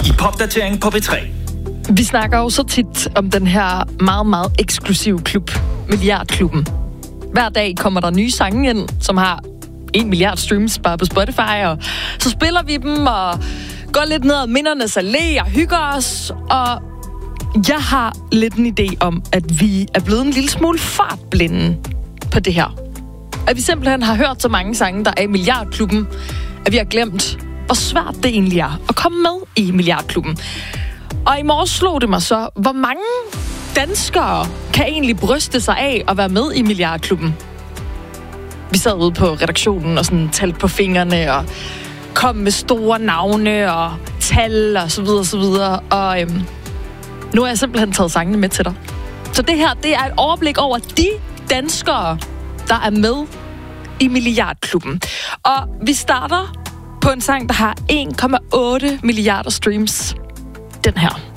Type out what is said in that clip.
i Popdatering på P3. Vi snakker jo så tit om den her meget, meget eksklusive klub, Milliardklubben. Hver dag kommer der nye sange ind, som har 1 milliard streams bare på Spotify, og så spiller vi dem og går lidt ned ad mindernes allé og hygger os, og jeg har lidt en idé om, at vi er blevet en lille smule fartblinde på det her. At vi simpelthen har hørt så mange sange, der er i Milliardklubben, at vi har glemt, hvor svært det egentlig er at komme med i Milliardklubben. Og i morges slog det mig så, hvor mange danskere kan egentlig bryste sig af at være med i Milliardklubben. Vi sad ude på redaktionen og sådan talte på fingrene og kom med store navne og tal og så videre, så videre. Og nu har jeg simpelthen taget sangene med til dig. Så det her, det er et overblik over de danskere, der er med i Milliardklubben. Og vi starter på en sang, der har 1,8 milliarder streams. Den her.